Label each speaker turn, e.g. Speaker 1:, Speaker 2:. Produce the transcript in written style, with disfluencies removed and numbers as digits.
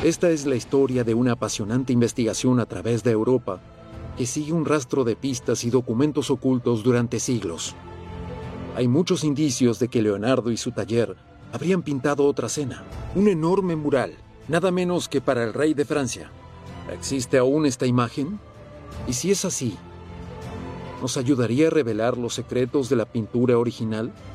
Speaker 1: Esta es la historia de una apasionante investigación a través de Europa que sigue un rastro de pistas y documentos ocultos durante siglos. Hay muchos indicios de que Leonardo y su taller habrían pintado otra cena, un enorme mural, nada menos que para el rey de Francia. ¿Existe aún esta imagen? Y si es así, ¿nos ayudaría a revelar los secretos de la pintura original?